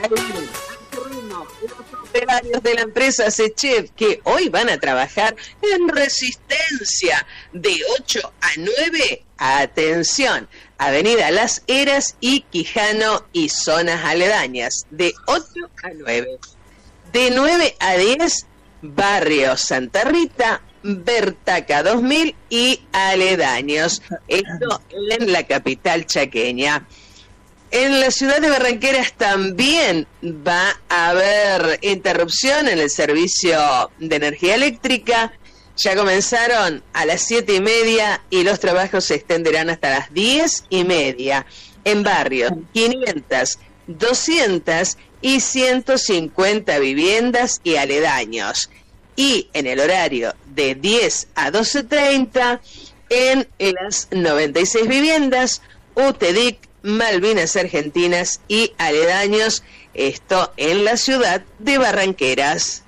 Operarios de la empresa Sechef que hoy van a trabajar en Resistencia de 8 a 9. Atención, Avenida Las Heras y Quijano y zonas aledañas de 8 a 9. De 9 a 10, Barrio Santa Rita, Bertaca 2000 y aledaños. Esto en la capital chaqueña. En la ciudad de Barranqueras también va a haber interrupción en el servicio de energía eléctrica. Ya comenzaron a las 7:30 y los trabajos se extenderán hasta las 10:30 en barrios 500, 200 y 150 viviendas y aledaños. Y en el horario de 10 a 12:30 en las 96 viviendas, UTEDIC, Malvinas Argentinas y aledaños, esto en la ciudad de Barranqueras.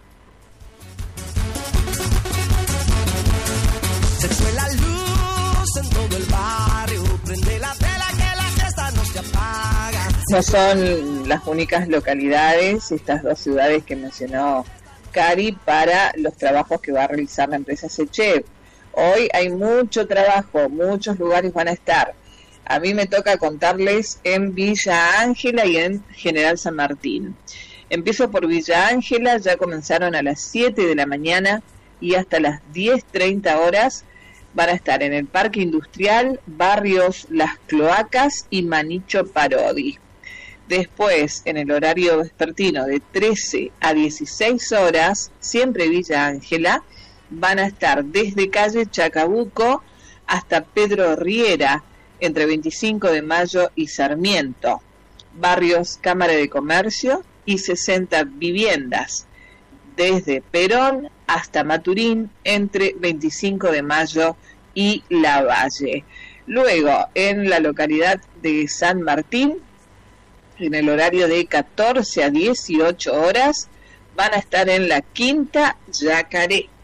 Se fue la luz en todo el barrio, prende la tela que la fiesta no se apaga. No son las únicas localidades, estas dos ciudades que mencionó Cari, para los trabajos que va a realizar la empresa Sechef. Hoy hay mucho trabajo, muchos lugares van a estar. A mí me toca contarles en Villa Ángela y en General San Martín. Empiezo por Villa Ángela, ya comenzaron a las 7 de la mañana y hasta las 10:30 horas van a estar en el Parque Industrial, barrios Las Cloacas y Manicho Parodi. Después, en el horario vespertino de 13 a 16 horas, siempre Villa Ángela, van a estar desde calle Chacabuco hasta Pedro Riera, entre 25 de Mayo y Sarmiento, barrios Cámara de Comercio y 60 viviendas, desde Perón hasta Maturín, entre 25 de Mayo y Lavalle. Luego, en la localidad de San Martín, en el horario de 14 a 18 horas, van a estar en la Quinta Yacaré.